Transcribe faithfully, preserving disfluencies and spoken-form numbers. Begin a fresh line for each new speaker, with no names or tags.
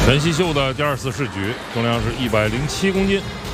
陈希秀的第二次试举，重量是一百零七公斤。